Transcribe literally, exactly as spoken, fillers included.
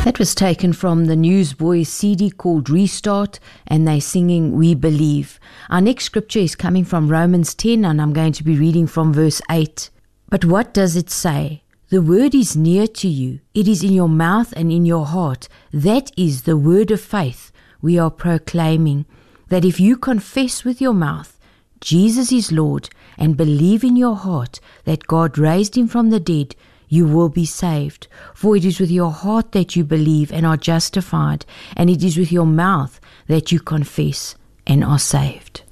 That was taken from the Newsboys C D called Restart, and they're singing We Believe. Our next scripture is coming from Romans ten, and I'm going to be reading from verse eight. But what does it say? The word is near to you. It is in your mouth and in your heart. That is the word of faith we are proclaiming, that if you confess with your mouth Jesus is Lord and believe in your heart that God raised him from the dead, you will be saved. For it is with your heart that you believe and are justified, and it is with your mouth that you confess and are saved.